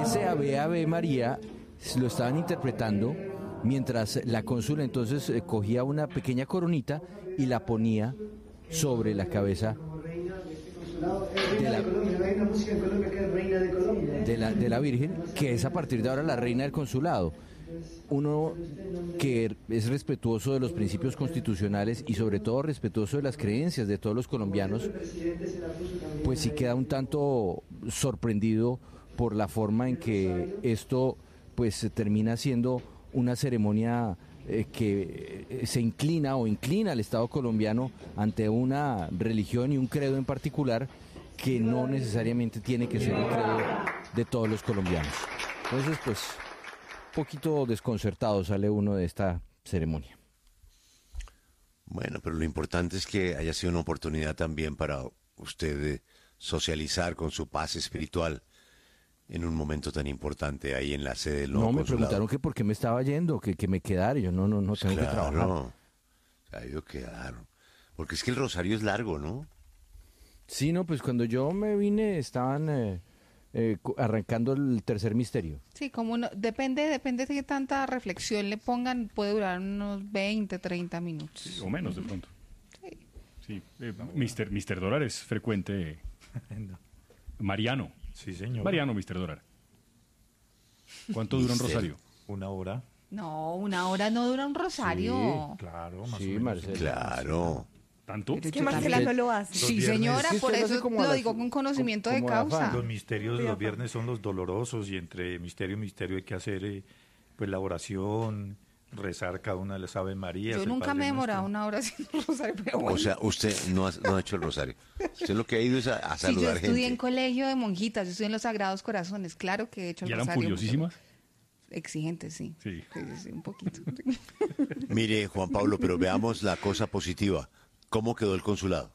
ese Ave Ave María lo estaban interpretando mientras la cónsul entonces cogía una pequeña coronita y la ponía sobre la cabeza de la Virgen, que es a partir de ahora la reina del consulado. Uno que es respetuoso de los principios constitucionales y sobre todo respetuoso de las creencias de todos los colombianos, pues sí queda un tanto sorprendido por la forma en que esto pues termina siendo una ceremonia que se inclina al Estado colombiano ante una religión y un credo en particular que no necesariamente tiene que ser el credo de todos los colombianos. Entonces, pues, un poquito desconcertado sale uno de esta ceremonia. Bueno, pero lo importante es que haya sido una oportunidad también para usted socializar con su paz espiritual en un momento tan importante ahí en la sede del nuevo consulado. Me preguntaron que por qué me estaba yendo, que me quedara. Yo no tengo que trabajar. No, se ha ido quedar. Porque es que el rosario es largo, ¿no? Sí, no, pues cuando yo me vine estaban arrancando el tercer misterio. Sí, como depende de qué tanta reflexión le pongan, puede durar unos 20, 30 minutos. Sí, o menos de pronto. Sí. Mister Dólar es frecuente. No. Mariano. Sí, señor. Mariano, Mister Dólar. ¿Cuánto dura un rosario? 1 hora. No, 1 hora no dura un rosario. Sí, claro, más Sí, o menos. Marcela. Claro. ¿Tanto? Es que Marcela no lo hace. Sí, Los viernes- señora, Sí, por usted lo hace eso como a lo las- digo con conocimiento de como causa. afán. Los misterios de los viernes son los dolorosos y entre misterio y misterio hay que hacer pues la oración, rezar cada una de las Ave Marías. Yo el nunca Padre me he demorado Nuestro. 1 hora haciendo rosario, pero bueno. O sea, usted no ha hecho el rosario. Usted lo que ha ido es a Sí, yo saludar estudié en gente. colegio de monjitas, yo estudié en los Sagrados Corazones, claro que he hecho el ¿Y eran rosario. curiosísimas? Exigentes, sí. Sí. Sí, un poquito. Mire, Juan Pablo, pero veamos la cosa positiva. ¿Cómo quedó el consulado?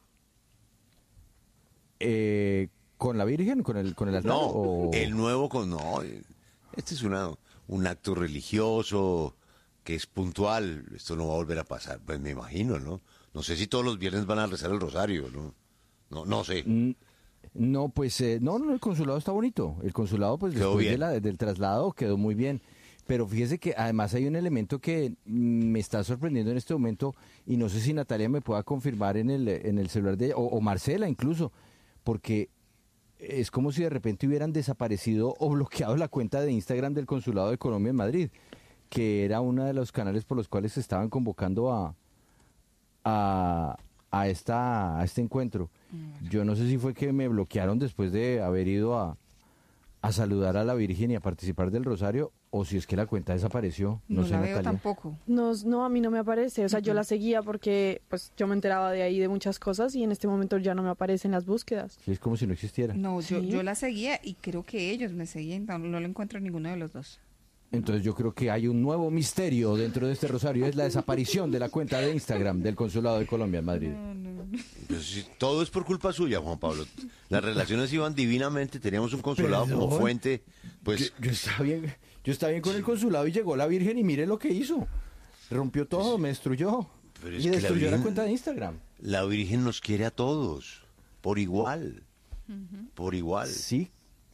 ¿Con la Virgen? ¿Con el altar? No, o... el nuevo este es un acto religioso que es puntual. Esto no va a volver a pasar, pues me imagino, ¿no? No sé si todos los viernes van a rezar el rosario, ¿no? No sé. No, pues no, el consulado está bonito. El consulado, pues Quedó después bien. del traslado quedó muy bien. Pero fíjese que además hay un elemento que me está sorprendiendo en este momento y no sé si Natalia me pueda confirmar en el celular de ella, o Marcela incluso, porque es como si de repente hubieran desaparecido o bloqueado la cuenta de Instagram del Consulado de Colombia en Madrid, que era uno de los canales por los cuales se estaban convocando a este encuentro. Yo no sé si fue que me bloquearon después de haber ido a saludar a la Virgen y a participar del rosario, o si es que la cuenta desapareció. No sé, la veo Natalia. tampoco. No, a mí no me aparece. O sea, yo la seguía porque pues yo me enteraba de ahí de muchas cosas y en este momento ya no me aparecen las búsquedas. Sí, es como si no existiera. No, Sí. yo la seguía y creo que ellos me seguían, no lo encuentro en ninguno de los dos. Entonces yo creo que hay un nuevo misterio dentro de este rosario, es la desaparición de la cuenta de Instagram del Consulado de Colombia en Madrid. Pues, sí, todo es por culpa suya, Juan Pablo. Las relaciones iban divinamente, teníamos un consulado como Perdón. fuente, pues Yo estaba bien con el consulado y llegó la Virgen y mire lo que hizo. Rompió todo, me destruyó. Pero es Y que la destruyó la Virgen- cuenta de Instagram. la Virgen nos quiere a todos, por igual, por igual. Sí.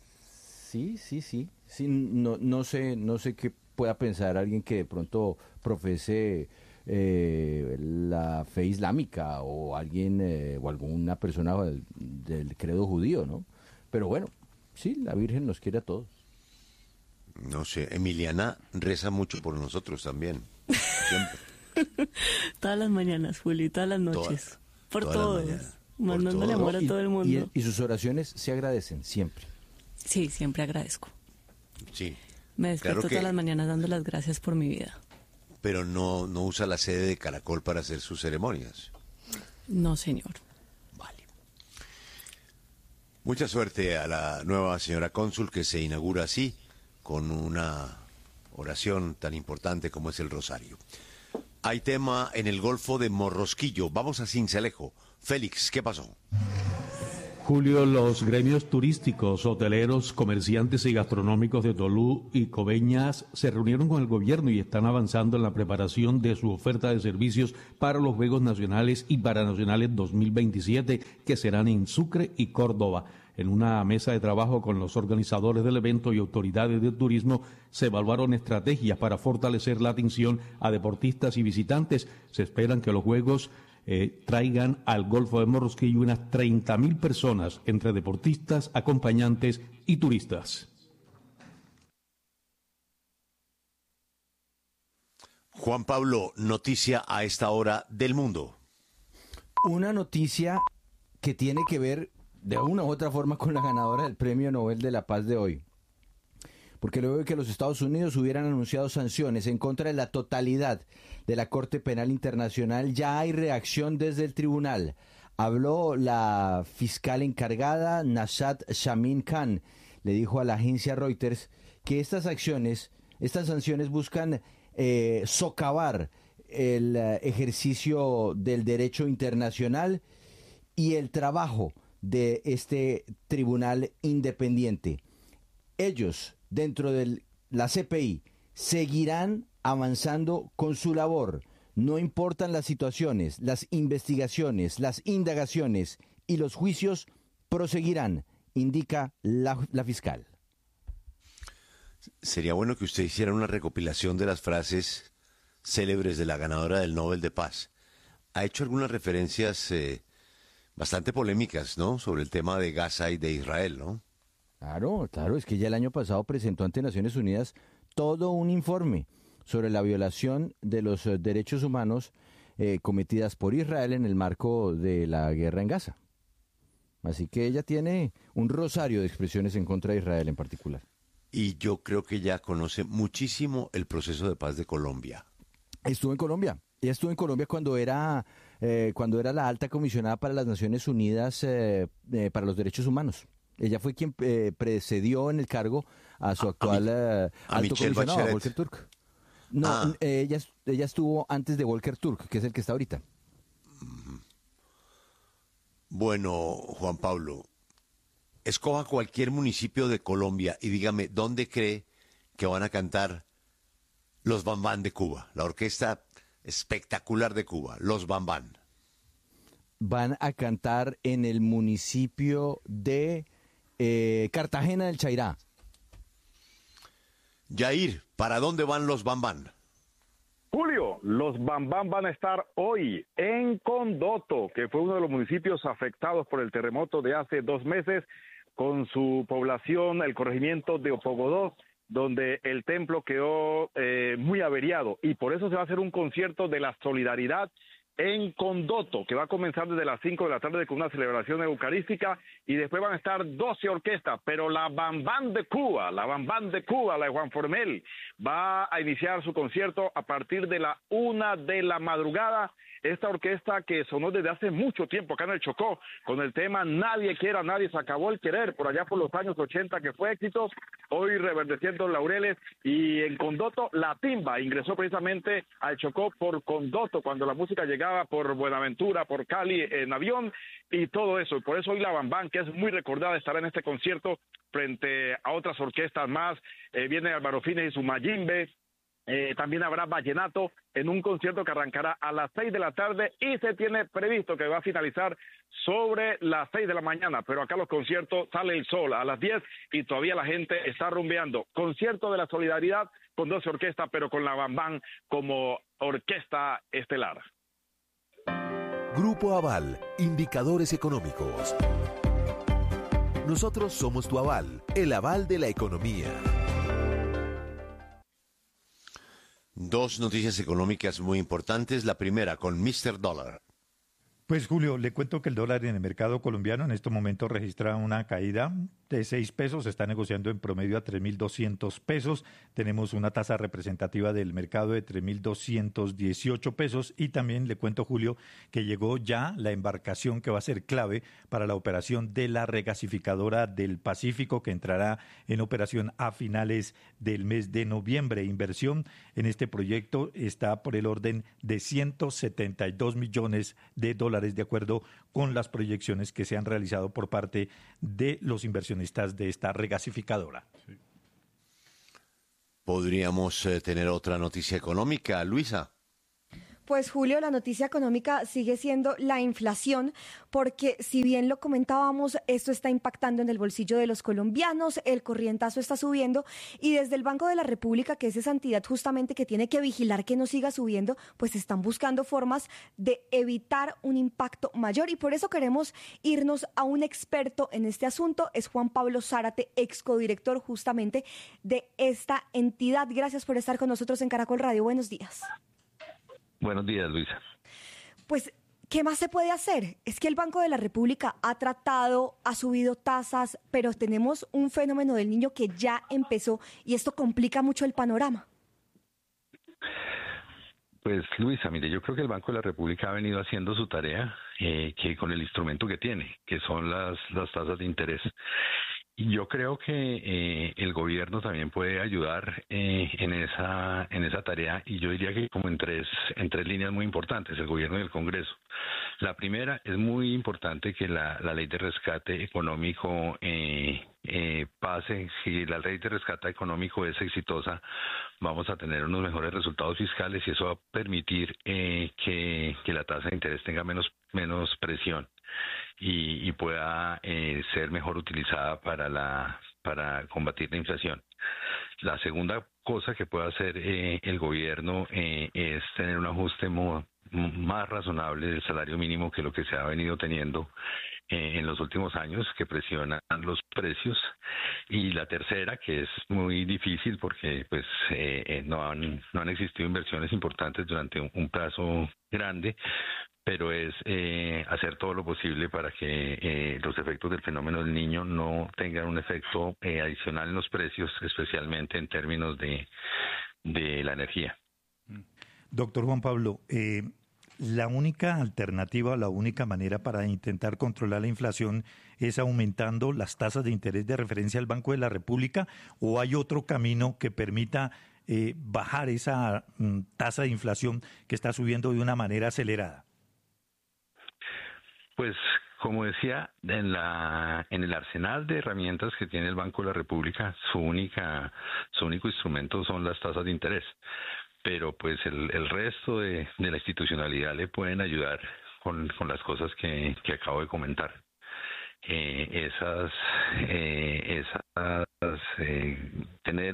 Sí, no sé qué pueda pensar alguien que de pronto profese la fe islámica o alguien o alguna persona del credo judío, ¿no? Pero bueno, sí, la Virgen nos quiere a todos. No sé, Emiliana reza mucho por nosotros también. Siempre. Todas las mañanas, Juli, todas las noches. Por todas las todos. mañanas. Mandándole Por amor a todo el mundo. Y sus oraciones se agradecen siempre. Sí, siempre agradezco. Sí, Me despierto Claro que- todas las mañanas dando las gracias por mi vida. pero no usa la sede de Caracol para hacer sus ceremonias. No, señor. Vale. Mucha suerte a la nueva señora cónsul que se inaugura así, con una oración tan importante como es el rosario. Hay tema en el Golfo de Morrosquillo. Vamos a Sincelejo. Félix, ¿qué pasó? Julio, los gremios turísticos, hoteleros, comerciantes y gastronómicos de Tolú y Coveñas se reunieron con el gobierno y están avanzando en la preparación de su oferta de servicios para los Juegos Nacionales y Paranacionales 2027, que serán en Sucre y Córdoba. En una mesa de trabajo con los organizadores del evento y autoridades de turismo se evaluaron estrategias para fortalecer la atención a deportistas y visitantes. Se esperan que los Juegos traigan al Golfo de Morrosquillo unas 30.000 personas entre deportistas, acompañantes y turistas. Juan Pablo, noticia a esta hora del mundo. Una noticia que tiene que ver de una u otra forma con la ganadora del Premio Nobel de la Paz de hoy. Porque luego de que los Estados Unidos hubieran anunciado sanciones en contra de la totalidad de la Corte Penal Internacional, ya hay reacción desde el tribunal. Habló la fiscal encargada, Nashat Shamin Khan, le dijo a la agencia Reuters que estas sanciones buscan socavar el ejercicio del derecho internacional y el trabajo de este tribunal independiente. Ellos, dentro de la CPI, seguirán avanzando con su labor. No importan las situaciones, las investigaciones, las indagaciones y los juicios proseguirán, indica la fiscal. Sería bueno que usted hiciera una recopilación de las frases célebres de la ganadora del Nobel de Paz. Ha hecho algunas referencias bastante polémicas, ¿no?, sobre el tema de Gaza y de Israel, ¿no? Claro, es que ya el año pasado presentó ante Naciones Unidas todo un informe sobre la violación de los derechos humanos cometidas por Israel en el marco de la guerra en Gaza. Así que ella tiene un rosario de expresiones en contra de Israel en particular. Y yo creo que ella conoce muchísimo el proceso de paz de Colombia. Estuvo en Colombia. Ella estuvo en Colombia cuando era la alta comisionada para las Naciones Unidas para los Derechos Humanos. Ella fue quien precedió en el cargo a su actual alto comisionado, a Volker Turk. No, ella estuvo antes de Volker Turk, que es el que está ahorita. Bueno, Juan Pablo, escoja cualquier municipio de Colombia y dígame dónde cree que van a cantar los Bambán de Cuba, la orquesta espectacular de Cuba, los Bambán. Van a cantar en el municipio de Cartagena del Chairá. Yair, ¿para dónde van los Bambán? Julio, los Bambán van a estar hoy en Condoto, que fue uno de los municipios afectados por el terremoto de hace 2 meses, con su población, el corregimiento de Opogodó, donde el templo quedó muy averiado, y por eso se va a hacer un concierto de la solidaridad en Condoto, que va a comenzar desde las 5 de la tarde con una celebración eucarística, y después van a estar 12 orquestas, pero la Bambán de Cuba, la de Juan Formel, va a iniciar su concierto a partir de la 1 de la madrugada. Esta orquesta que sonó desde hace mucho tiempo acá en el Chocó, con el tema Nadie quiere a nadie, se acabó el querer, por allá por los años 80, que fue éxito, hoy reverdeciendo laureles. Y en Condoto, la timba ingresó precisamente al Chocó por Condoto, cuando la música llegaba por Buenaventura, por Cali, en avión, y todo eso. Y por eso hoy la Bambán, que es muy recordada, estará en este concierto frente a otras orquestas más. Viene Álvaro Fines y su Mayimbe. También habrá vallenato en un concierto que arrancará a las 6 de la tarde y se tiene previsto que va a finalizar sobre las 6 de la mañana, pero acá los conciertos sale el sol a las 10 y todavía la gente está rumbeando. Concierto de la solidaridad con 12 orquestas, pero con la Bambán como orquesta estelar. Grupo Aval, indicadores económicos. Nosotros somos tu aval, el aval de la economía. 2 noticias económicas muy importantes. La primera con Mr. Dólar. Pues Julio, le cuento que el dólar en el mercado colombiano en estos momentos registra una caída de 6 pesos, se está negociando en promedio a 3.200 pesos, tenemos una tasa representativa del mercado de 3.218 pesos y también le cuento, Julio, que llegó ya la embarcación que va a ser clave para la operación de la regasificadora del Pacífico, que entrará en operación a finales del mes de noviembre. Inversión en este proyecto está por el orden de 172 millones de dólares, de acuerdo con las proyecciones que se han realizado por parte de los inversionistas de esta regasificadora. Sí. Podríamos tener otra noticia económica, Luisa. Pues Julio, la noticia económica sigue siendo la inflación, porque si bien lo comentábamos, esto está impactando en el bolsillo de los colombianos, el corrientazo está subiendo y desde el Banco de la República, que es esa entidad justamente que tiene que vigilar que no siga subiendo, pues están buscando formas de evitar un impacto mayor y por eso queremos irnos a un experto en este asunto, es Juan Pablo Zárate, excodirector justamente de esta entidad. Gracias por estar con nosotros en Caracol Radio. Buenos días. Buenos días, Luisa. Pues, ¿qué más se puede hacer? Es que el Banco de la República ha tratado, ha subido tasas, pero tenemos un fenómeno del niño que ya empezó y esto complica mucho el panorama. Pues, Luisa, mire, yo creo que el Banco de la República ha venido haciendo su tarea que con el instrumento que tiene, que son las tasas de interés. Y yo creo que el gobierno también puede ayudar en esa tarea y yo diría que como en tres líneas muy importantes, el gobierno y el Congreso. La primera, es muy importante que la ley de rescate económico pase. Si la ley de rescate económico es exitosa, vamos a tener unos mejores resultados fiscales y eso va a permitir que la tasa de interés tenga menos presión y pueda ser mejor utilizada para combatir la inflación. La segunda cosa que puede hacer el gobierno es tener un ajuste más razonable del salario mínimo que lo que se ha venido teniendo en los últimos años, que presionan los precios. Y la tercera, que es muy difícil porque pues no han existido inversiones importantes durante un plazo grande, pero es hacer todo lo posible para que los efectos del fenómeno del niño no tengan un efecto adicional en los precios, especialmente en términos de la energía. Doctor Juan Pablo, la única alternativa, la única manera para intentar controlar la inflación es aumentando las tasas de interés de referencia al Banco de la República, ¿o hay otro camino que permita bajar esa tasa de inflación que está subiendo de una manera acelerada? Pues, como decía, en el arsenal de herramientas que tiene el Banco de la República, su único instrumento son las tasas de interés. Pero pues el resto de la institucionalidad le pueden ayudar con las cosas que acabo de comentar. Tener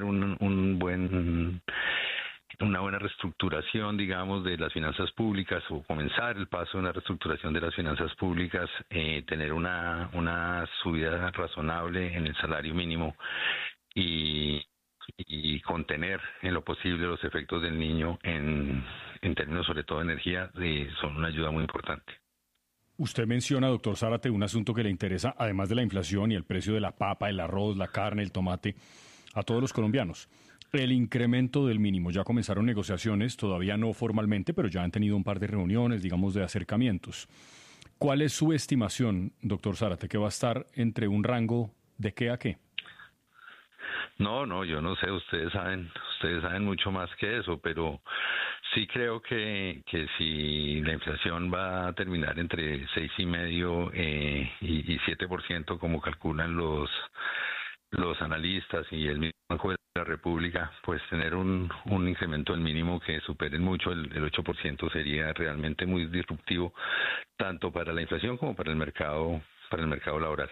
una buena reestructuración, digamos, de las finanzas públicas o comenzar el paso de una reestructuración de las finanzas públicas, tener una subida razonable en el salario mínimo y contener en lo posible los efectos del niño en términos sobre todo de energía son una ayuda muy importante. Usted menciona, doctor Zárate, un asunto que le interesa, además de la inflación y el precio de la papa, el arroz, la carne, el tomate, a todos los colombianos. El incremento del mínimo. Ya comenzaron negociaciones, todavía no formalmente, pero ya han tenido un par de reuniones, digamos, de acercamientos. ¿Cuál es su estimación, doctor Zárate, que va a estar entre un rango de qué a qué? No, yo no sé, ustedes saben mucho más que eso, pero sí creo que si la inflación va a terminar entre 6,5% y 7%, como calculan los analistas y el mismo Banco de la República, pues tener un incremento del mínimo que supere mucho el 8% sería realmente muy disruptivo, tanto para la inflación como para el mercado laboral.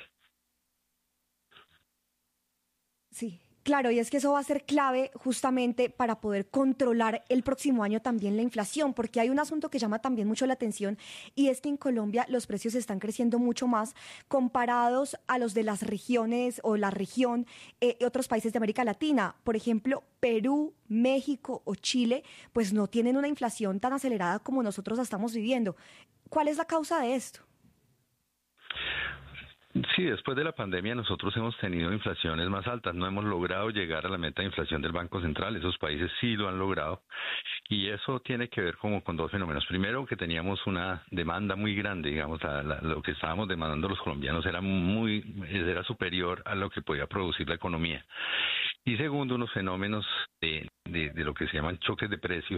Sí. Claro, y es que eso va a ser clave justamente para poder controlar el próximo año también la inflación, porque hay un asunto que llama también mucho la atención y es que en Colombia los precios están creciendo mucho más comparados a los de las regiones o la región otros países de América Latina. Por ejemplo, Perú, México o Chile, pues no tienen una inflación tan acelerada como nosotros estamos viviendo. ¿Cuál es la causa de esto? Sí, después de la pandemia nosotros hemos tenido inflaciones más altas, no hemos logrado llegar a la meta de inflación del Banco Central, esos países sí lo han logrado y eso tiene que ver como con dos fenómenos. Primero, que teníamos una demanda muy grande, digamos, lo que estábamos demandando los colombianos era superior a lo que podía producir la economía. Y segundo, unos fenómenos de lo que se llaman choques de precios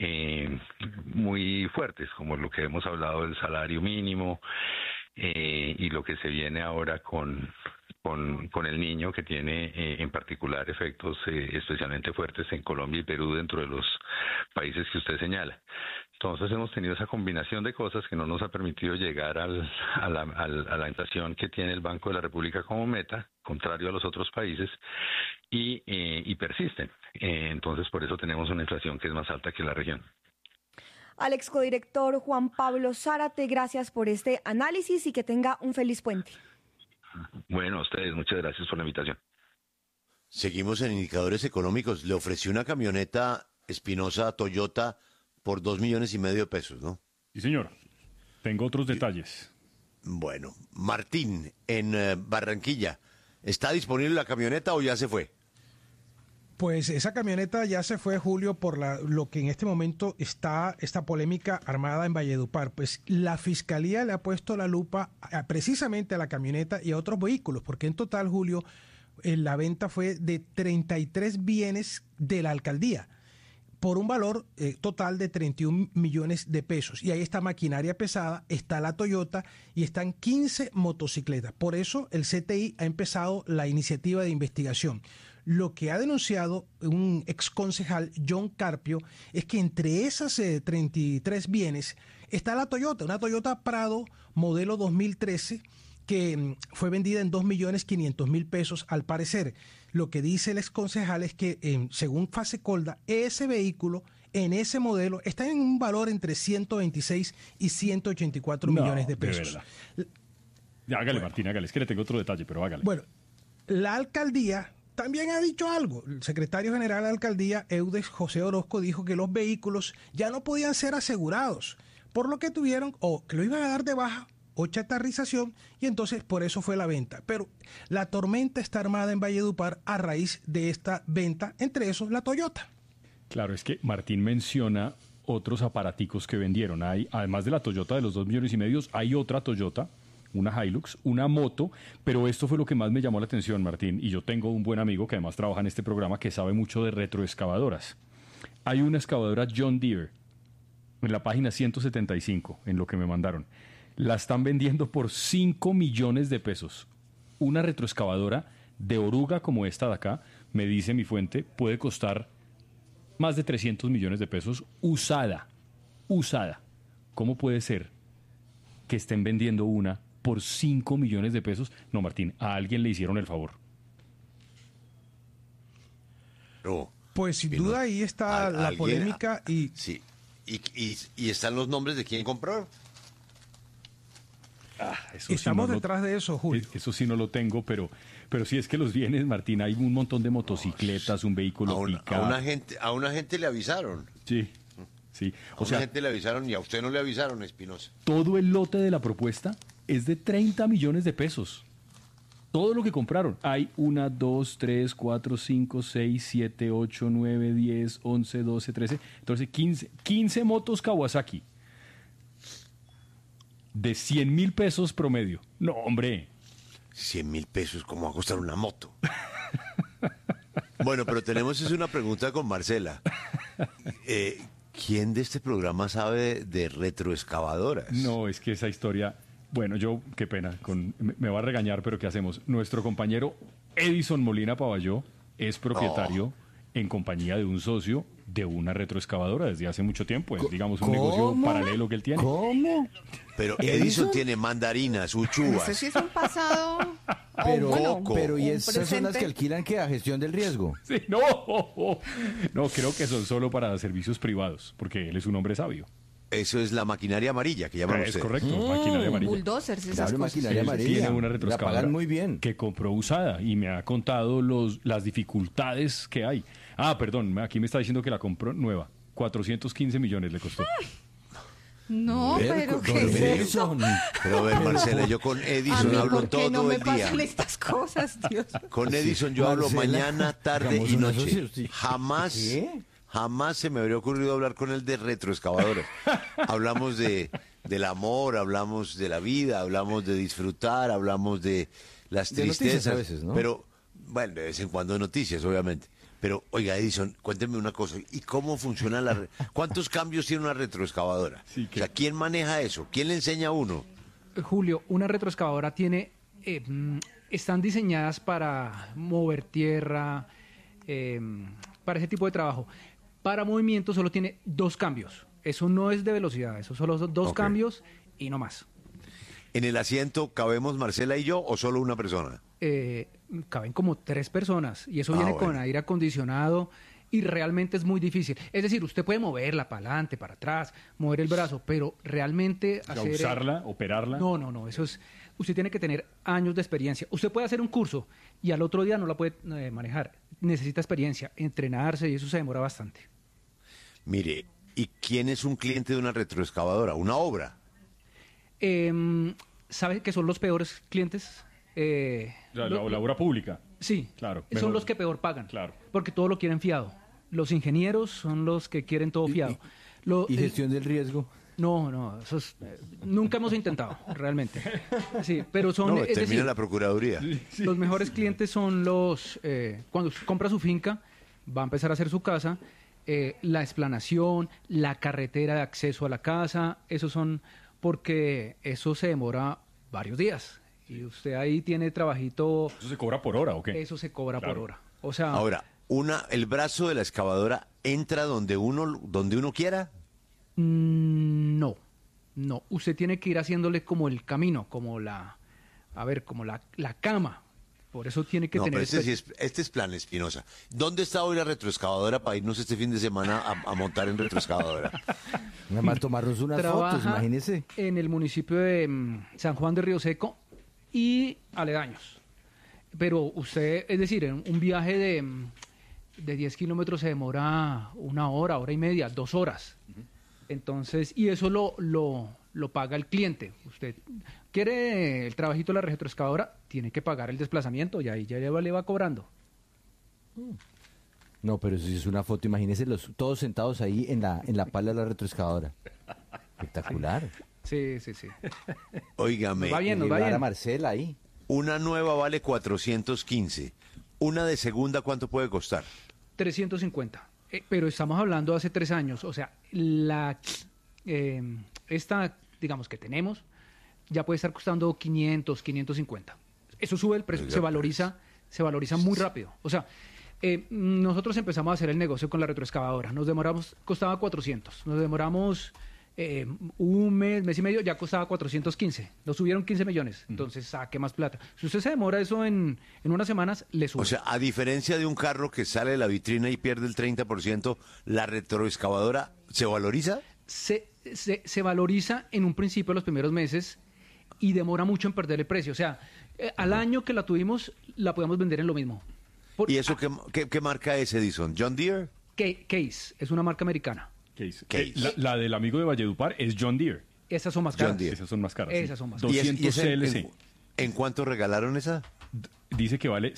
muy fuertes, como lo que hemos hablado del salario mínimo, y lo que se viene ahora con el niño, que tiene en particular efectos especialmente fuertes en Colombia y Perú dentro de los países que usted señala. Entonces hemos tenido esa combinación de cosas que no nos ha permitido llegar a la inflación que tiene el Banco de la República como meta, contrario a los otros países, y persisten. Entonces por eso tenemos una inflación que es más alta que la región. Al excodirector Juan Pablo Zárate, gracias por este análisis y que tenga un feliz puente. Bueno, a ustedes, muchas gracias por la invitación. Seguimos en indicadores económicos. Le ofreció una camioneta Espinosa a Toyota por 2,5 millones de pesos, ¿no? Sí, señor. Tengo otros detalles. Bueno, Martín, en Barranquilla, ¿está disponible la camioneta o ya se fue? Pues esa camioneta ya se fue, Julio, por lo que en este momento está esta polémica armada en Valledupar. Pues la Fiscalía le ha puesto la lupa precisamente a la camioneta y a otros vehículos, porque en total, Julio, la venta fue de 33 bienes de la alcaldía, por un valor total de 31 millones de pesos. Y ahí está maquinaria pesada, está la Toyota y están 15 motocicletas. Por eso el CTI ha empezado la iniciativa de investigación. Lo que ha denunciado un exconcejal, John Carpio, es que entre esas 33 bienes está la Toyota, una Toyota Prado modelo 2013, que fue vendida en 2.500.000 pesos al parecer. Lo que dice el exconcejal es que, según Fasecolda, ese vehículo en ese modelo está en un valor entre 126 y 184 millones de pesos. Ya, hágale, bueno, Martín, hágale. Es que le tengo otro detalle, pero hágale. Bueno, la alcaldía también ha dicho algo. El secretario general de la alcaldía, Eudes José Orozco, dijo que los vehículos ya no podían ser asegurados, por lo que tuvieron, o que lo iban a dar de baja o chatarrización, y entonces por eso fue la venta. Pero la tormenta está armada en Valledupar a raíz de esta venta, entre esos la Toyota. Claro, es que Martín menciona otros aparaticos que vendieron. Hay, además de la Toyota de los 2,5 millones, hay otra Toyota, una Hilux, una moto, pero esto fue lo que más me llamó la atención, Martín, y yo tengo un buen amigo que además trabaja en este programa que sabe mucho de retroexcavadoras. Hay una excavadora John Deere en la página 175, en lo que me mandaron. La están vendiendo por 5 millones de pesos. Una retroexcavadora de oruga como esta de acá, me dice mi fuente, puede costar más de 300 millones de pesos usada. ¿Cómo puede ser que estén vendiendo una por 5 millones de pesos? No, Martín, a alguien le hicieron el favor. No, pues sin duda ahí está la polémica y... Sí, y están los nombres de quién compró. Estamos detrás de eso, Julio. Eso sí no lo tengo, pero sí es que los bienes, Martín, hay un montón de motocicletas, un vehículo picado. A una gente le avisaron. Sí. A una gente le avisaron y a usted no le avisaron, Espinosa. Todo el lote de la propuesta es de 30 millones de pesos. Todo lo que compraron. Hay 1, 2, 3, 4, 5, 6, 7, 8, 9, 10, 11, 12, 13, 14, 15 motos Kawasaki. De 100,000 pesos promedio. No, hombre. 100,000 pesos, ¿cómo va a costar una moto? Bueno, pero tenemos una pregunta con Marcela. ¿Quién de este programa sabe de retroexcavadoras? No, es que esa historia... Bueno, yo, qué pena, me va a regañar, pero ¿qué hacemos? Nuestro compañero Edison Molina Pavalló es propietario en compañía de un socio de una retroexcavadora desde hace mucho tiempo. Es, digamos, un negocio paralelo que él tiene. ¿Cómo? Pero Edison tiene mandarinas, uchuvas. No sé si es un pasado pero ¿y esas son las que alquilan que a gestión del riesgo? Sí, no, creo que son solo para servicios privados, porque él es un hombre sabio. Eso es la maquinaria amarilla que llaman ustedes. Es correcto, maquinaria amarilla. Bulldozers, esas Claro, cosas. maquinaria amarilla. Tiene una retroexcavadora, la pagan muy bien, que compró usada y me ha contado las dificultades que hay. Ah, perdón, aquí me está diciendo que la compró nueva. 415 millones le costó. No, pero ¿qué es eso? Pero a ver, Marcela, yo con Edison hablo todo no me el día. pasan estas cosas, Dios? Con Edison yo hablo mañana, tarde y noche. Sí. Jamás se me habría ocurrido hablar con él de retroexcavadoras. Hablamos del amor, hablamos de la vida, hablamos de disfrutar, hablamos de las tristezas. A veces, ¿no? Pero, bueno, de vez en cuando noticias, obviamente. Pero, oiga, Edison, cuénteme una cosa. ¿Y cómo funciona cuántos cambios tiene una retroexcavadora? Sí, O sea, ¿quién maneja eso? ¿Quién le enseña a uno? Julio, una retroexcavadora tiene... están diseñadas para mover tierra, para ese tipo de trabajo. Para movimiento solo tiene 2 cambios. Eso no es de velocidad, eso solo son dos cambios y no más. ¿En el asiento cabemos Marcela y yo o solo una persona? Caben como 3 personas y eso viene con aire acondicionado y realmente es muy difícil. Es decir, usted puede moverla para adelante, para atrás, mover el brazo, pero realmente usarla, operarla. No, eso es... Usted tiene que tener años de experiencia. Usted puede hacer un curso y al otro día no la puede manejar. Necesita experiencia, entrenarse y eso se demora bastante. Mire, ¿y quién es un cliente de una retroexcavadora? ¿Una obra? ¿Sabe que son los peores clientes? La obra pública. Sí, claro. Son los que peor pagan. Claro. Porque todo lo quieren fiado. Los ingenieros son los que quieren todo fiado. ¿Y gestión del riesgo? No, eso es, nunca hemos intentado, realmente. Sí, pero son... termina decir, la Procuraduría. Los mejores clientes son los... cuando compra su finca, va a empezar a hacer su casa, la explanación, la carretera de acceso a la casa, esos son... Porque eso se demora varios días. Y usted ahí tiene trabajito... ¿Eso se cobra por hora o qué? Eso se cobra por hora. O sea... Ahora, ¿el brazo de la excavadora entra donde uno quiera? No. Usted tiene que ir haciéndole como el camino, como la cama. Por eso tiene que tener... Pero este es plan, Espinosa. ¿Dónde está hoy la retroexcavadora para irnos este fin de semana a montar en retroexcavadora? Nada más tomarnos unas fotos, imagínese. En el municipio de San Juan de Río Seco y aledaños. Pero usted, es decir, en un viaje de 10 kilómetros se demora 1 hora, hora y media, 2 horas. Entonces, y eso lo paga el cliente. Usted quiere el trabajito de la retroexcavadora, tiene que pagar el desplazamiento y ahí ya le va cobrando. No, pero si es una foto, imagínese todos sentados ahí en la pala de la retroexcavadora. Espectacular. Sí. Óigame. Va bien. A Marcela ahí. Una nueva vale 415. Una de segunda, ¿cuánto puede costar? 350. Pero estamos hablando de hace 3 años. O sea, esta, digamos, que tenemos, ya puede estar costando 500, 550. Eso sube el precio, se valoriza muy rápido. O sea, nosotros empezamos a hacer el negocio con la retroexcavadora. Costaba 400. Nos demoramos un mes y medio, ya costaba 415. Nos subieron 15 millones. Entonces, saque más plata. Si usted se demora eso en unas semanas, le sube. O sea, a diferencia de un carro que sale de la vitrina y pierde el 30%, ¿la retroexcavadora se valoriza? Se valoriza en un principio los primeros meses y demora mucho en perder el precio. O sea, al año que la tuvimos, la podemos vender en lo mismo. ¿Y eso qué marca es, Edison? ¿John Deere? Case, es una marca americana. Case. La del amigo de Valledupar es John Deere. Esas son más caras. Esas son más caras. Esas son más caras. 200 CLC. ¿En cuánto regalaron esa? Dice que vale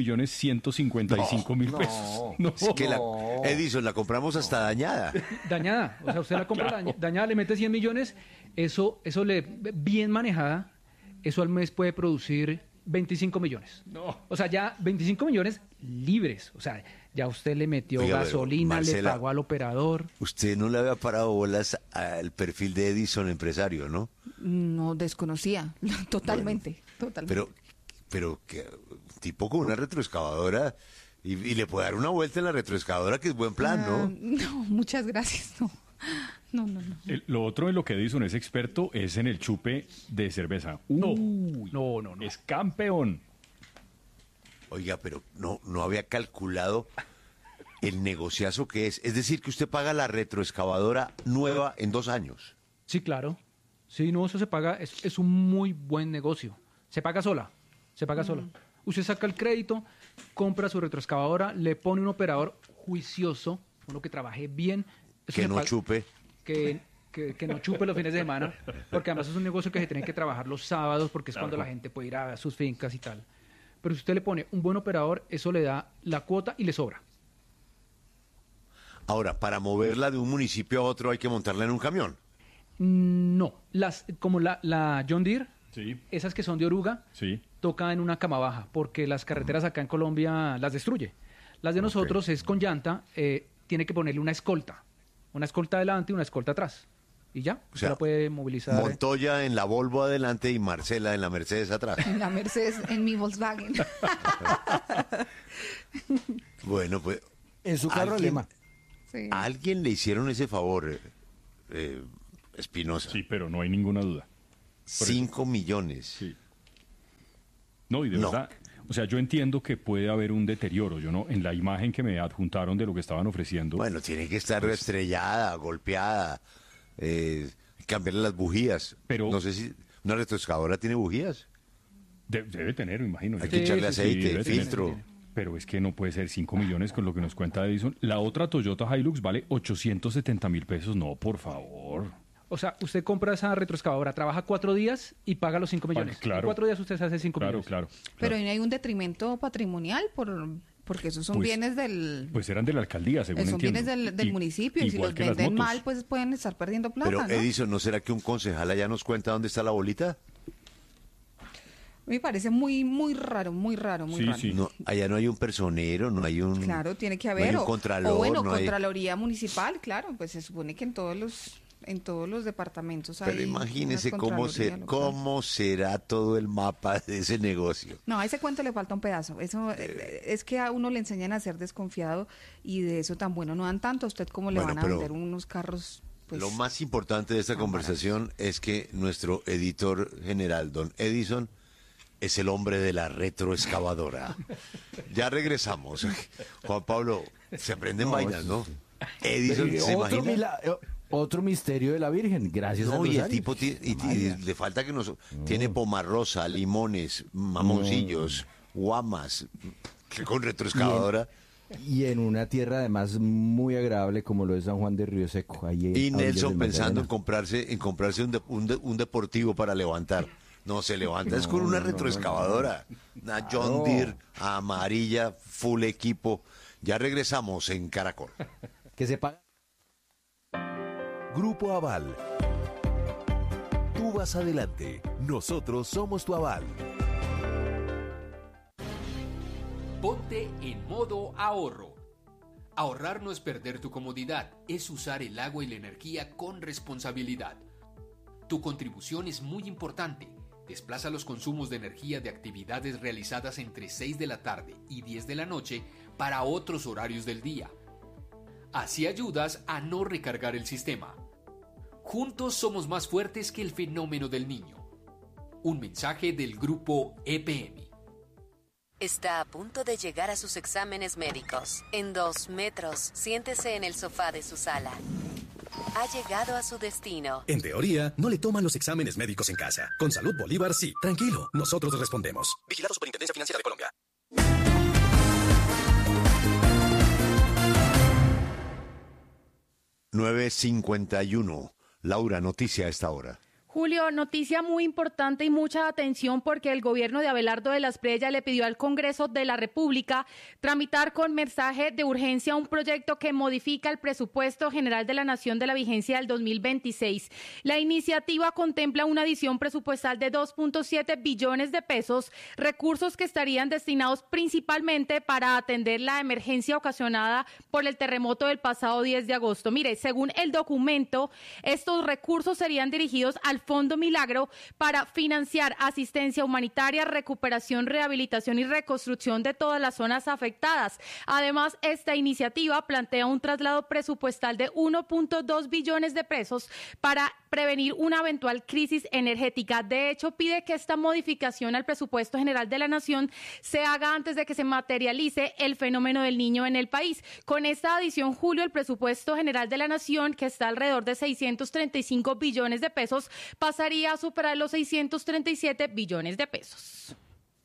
5.155.000 pesos. No. Es que Edison, la compramos hasta dañada. Dañada. O sea, usted la compra dañada, le mete 100 millones. Eso bien manejada, eso al mes puede producir 25 millones. No. O sea, ya 25 millones libres. O sea, ya usted le metió gasolina, Marcela, le pagó al operador. Usted no le había parado bolas al perfil de Edison empresario, ¿no? No, desconocía. Totalmente. Pero que tipo con una retroexcavadora y le puede dar una vuelta en la retroexcavadora, que es buen plan, ¿no? No, muchas gracias. No. Lo otro en lo que Edison es experto es en el chupe de cerveza. No. Es campeón. Oiga, pero no había calculado el negociazo que es. Es decir, que usted paga la retroexcavadora nueva en 2 años. Sí, claro. Sí, no, eso se paga. Es un muy buen negocio. Se paga sola. Usted saca el crédito, compra su retroexcavadora, le pone un operador juicioso, uno que trabaje bien. Que no chupe. Que no chupe los fines de semana, porque además es un negocio que se tiene que trabajar los sábados, porque es cuando la gente puede ir a sus fincas y tal. Pero si usted le pone un buen operador, eso le da la cuota y le sobra. Ahora, para moverla de un municipio a otro hay que montarla en un camión. No, como la John Deere, sí, esas que son de oruga, sí, toca en una cama baja, porque las carreteras acá en Colombia las destruye. Las de nosotros es con llanta, tiene que ponerle una escolta adelante y una escolta atrás. Y ya, o sea, la puede movilizar. Montoya en la Volvo adelante y Marcela en la Mercedes atrás. En la Mercedes, en mi Volkswagen. Bueno, pues... En su carro alemán. Sí. ¿A alguien le hicieron ese favor? Espinosa. Sí, pero no hay ninguna duda. 5 millones. Sí. No, y de verdad, o sea, yo entiendo que puede haber un deterioro. Yo no, en la imagen que me adjuntaron de lo que estaban ofreciendo. Bueno, tiene que estar estrellada, golpeada, cambiarle las bujías. Pero no sé si una retroexcavadora tiene bujías. Debe tener, me imagino. Hay que echarle aceite, filtro. Pero es que no puede ser 5 millones con lo que nos cuenta Edison. La otra Toyota Hilux vale 870.000 pesos. No, por favor. O sea, usted compra esa retroexcavadora, trabaja 4 días y paga los 5 millones. Claro. En 4 días usted se hace 5 millones. Claro. Pero ¿y no hay un detrimento patrimonial porque esos son bienes del... Pues eran de la alcaldía, según son entiendo. bienes del municipio y si los venden mal, pues pueden estar perdiendo plata, Pero, ¿no? Edison, ¿no será que un concejal allá nos cuenta dónde está la bolita? Me parece muy raro. Sí. No, allá no hay un personero, no hay un... Claro, tiene que haber. No hay un contralor, o bueno, no Contraloría Municipal, claro, pues se supone que en todos los departamentos hay... Pero imagínese cómo será todo el mapa de ese negocio. No, a ese cuento le falta un pedazo. Eso es que a uno le enseñan a ser desconfiado y de eso tan bueno no dan tanto. ¿A usted cómo le van a vender unos carros? Pues, lo más importante de esta conversación es que nuestro editor general, don Edison, es el hombre de la retroexcavadora. Ya regresamos. Juan Pablo, se aprenden vainas, ¿no? Edison, ¿se imagina? Otro misterio de la Virgen, gracias a y el tipo le falta que tiene pomarrosa, limones, mamoncillos, guamas, que con retroexcavadora. Y en una tierra además muy agradable como lo es San Juan de Río Seco. Y Nelson pensando en comprarse un deportivo para levantar. No, se levanta es con una retroexcavadora. Una John Deere amarilla, full equipo. Ya regresamos en Caracol. Que se paga. Grupo Aval. Tú vas adelante. Nosotros somos tu aval. Ponte en modo ahorro. Ahorrar no es perder tu comodidad, es usar el agua y la energía con responsabilidad. Tu contribución es muy importante. Desplaza los consumos de energía de actividades realizadas entre 6 de la tarde y 10 de la noche para otros horarios del día. Así ayudas a no recargar el sistema. Juntos somos más fuertes que el fenómeno del niño. Un mensaje del grupo EPM. Está a punto de llegar a sus exámenes médicos. En 2 metros, siéntese en el sofá de su sala. Ha llegado a su destino. En teoría, no le toman los exámenes médicos en casa. Con Salud Bolívar, sí. Tranquilo, nosotros respondemos. Vigilado Superintendencia Financiera de Colombia. $9:51. Laura, noticia a esta hora. Julio, noticia muy importante y mucha atención porque el gobierno de Abelardo de las Preyas le pidió al Congreso de la República tramitar con mensaje de urgencia un proyecto que modifica el presupuesto general de la Nación de la vigencia del 2026. La iniciativa contempla una adición presupuestal de 2.7 billones de pesos, recursos que estarían destinados principalmente para atender la emergencia ocasionada por el terremoto del pasado 10 de agosto. Mire, según el documento, estos recursos serían dirigidos al Fondo Milagro para financiar asistencia humanitaria, recuperación, rehabilitación y reconstrucción de todas las zonas afectadas. Además, esta iniciativa plantea un traslado presupuestal de 1.2 billones de pesos para prevenir una eventual crisis energética. De hecho, pide que esta modificación al presupuesto general de la Nación se haga antes de que se materialice el fenómeno del niño en el país. Con esta adición, Julio, el presupuesto general de la Nación, que está alrededor de 635 billones de pesos, pasaría a superar los 637 billones de pesos.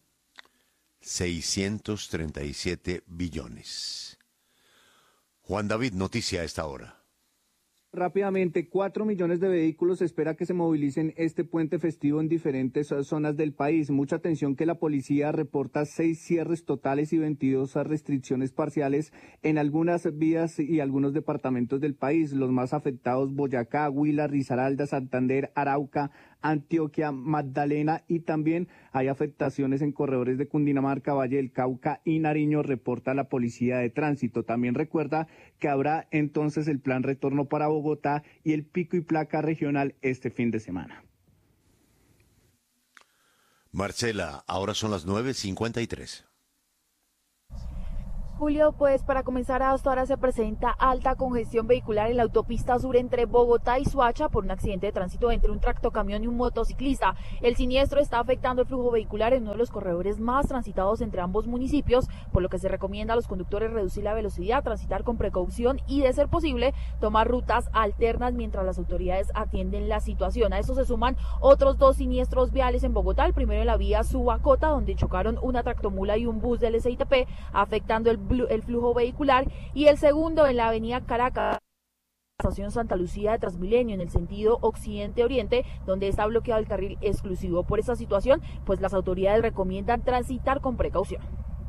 637 billones. Juan David, noticia a esta hora. Rápidamente, 4 millones de vehículos se espera que se movilicen este puente festivo en diferentes zonas del país. Mucha atención que la policía reporta 6 cierres totales y 22 restricciones parciales en algunas vías y algunos departamentos del país. Los más afectados: Boyacá, Huila, Risaralda, Santander, Arauca, Antioquia, Magdalena, y también hay afectaciones en corredores de Cundinamarca, Valle del Cauca y Nariño, reporta la Policía de Tránsito. También recuerda que habrá entonces el plan retorno para Bogotá y el pico y placa regional este fin de semana. Marcela, ahora son las 9:53. Julio, pues para comenzar, hasta ahora se presenta alta congestión vehicular en la autopista sur entre Bogotá y Soacha por un accidente de tránsito entre un tractocamión y un motociclista. El siniestro está afectando el flujo vehicular en uno de los corredores más transitados entre ambos municipios, por lo que se recomienda a los conductores reducir la velocidad, transitar con precaución y, de ser posible, tomar rutas alternas mientras las autoridades atienden la situación. A esto se suman otros 2 siniestros viales en Bogotá, el primero en la vía Subacota, donde chocaron una tractomula y un bus del SITP, afectando el flujo vehicular, y el segundo en la avenida Caracas, estación Santa Lucía de Transmilenio, en el sentido occidente-oriente, donde está bloqueado el carril exclusivo. Por esta situación, pues las autoridades recomiendan transitar con precaución.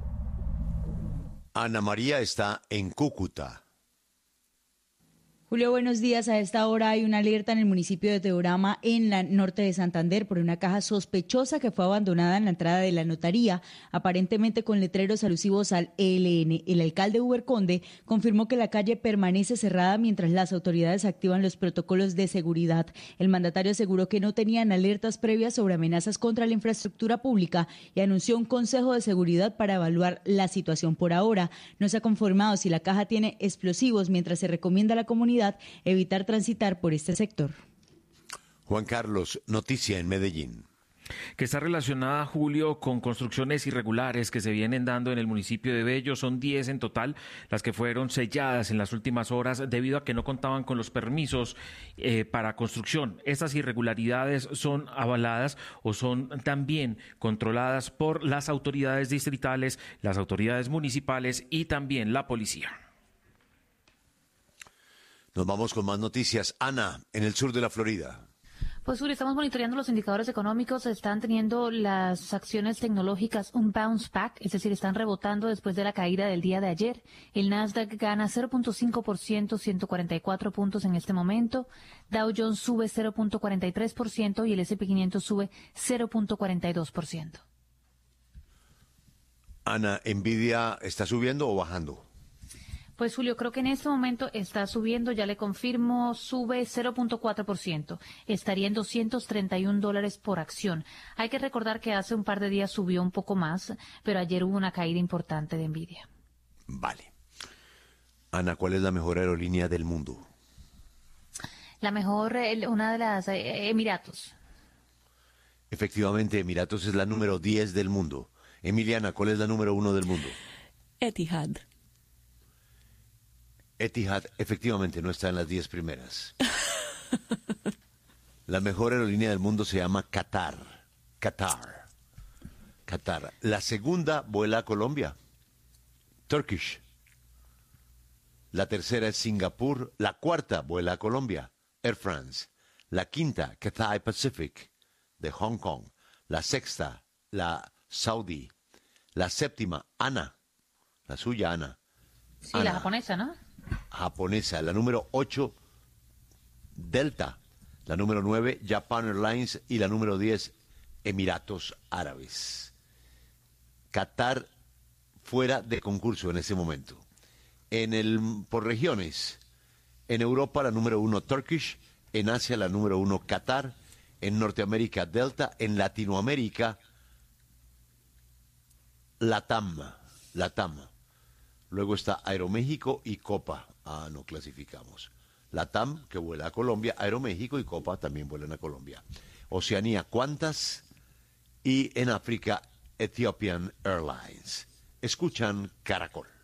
Ana María está en Cúcuta. Julio, buenos días. A esta hora hay una alerta en el municipio de Teorama, en la norte de Santander, por una caja sospechosa que fue abandonada en la entrada de la notaría, aparentemente con letreros alusivos al ELN. El alcalde Uber Conde confirmó que la calle permanece cerrada mientras las autoridades activan los protocolos de seguridad. El mandatario aseguró que no tenían alertas previas sobre amenazas contra la infraestructura pública y anunció un consejo de seguridad para evaluar la situación. Por ahora no se ha confirmado si la caja tiene explosivos, mientras se recomienda a la comunidad evitar transitar por este sector. Juan Carlos, noticia en Medellín. Que está relacionada, Julio, con construcciones irregulares que se vienen dando en el municipio de Bello. Son 10 en total las que fueron selladas en las últimas horas debido a que no contaban con los permisos para construcción. Estas irregularidades son avaladas o son también controladas por las autoridades distritales, las autoridades municipales y también la policía. Nos vamos con más noticias. Ana, en el sur de la Florida. Pues Uri, estamos monitoreando los indicadores económicos. Están teniendo las acciones tecnológicas un bounce back, es decir, están rebotando después de la caída del día de ayer. El Nasdaq gana 0.5%, 144 puntos en este momento. Dow Jones sube 0.43% y el S&P 500 sube 0.42%. Ana, ¿Nvidia está subiendo o bajando? Pues Julio, creo que en este momento está subiendo, ya le confirmo, sube 0.4%, estaría en $231 por acción. Hay que recordar que hace un par de días subió un poco más, pero ayer hubo una caída importante de Nvidia. Vale. Ana, ¿cuál es la mejor aerolínea del mundo? La mejor, una de las Emiratos. Efectivamente, Emiratos es la número 10 del mundo. Emiliana, ¿cuál es la número 1 del mundo? Etihad. Etihad efectivamente no está en las 10 primeras. La mejor aerolínea del mundo se llama Qatar. La segunda vuela a Colombia. Turkish. La tercera es Singapur. La cuarta vuela a Colombia. Air France. La quinta, Cathay Pacific, de Hong Kong. La sexta, la Saudi. La séptima, ANA. La suya, ANA. Sí, ANA. La japonesa, ¿no? Japonesa. La número 8, Delta. La número 9, Japan Airlines. Y la número 10, Emiratos Árabes. Qatar fuera de concurso en ese momento. Por regiones. En Europa, la número 1, Turkish. En Asia, la número 1, Qatar. En Norteamérica, Delta. En Latinoamérica, LATAM. Luego está Aeroméxico y Copa. No clasificamos. LATAM, que vuela a Colombia, Aeroméxico y Copa también vuelan a Colombia. Oceanía, ¿cuántas? Y en África, Ethiopian Airlines. Escuchan Caracol.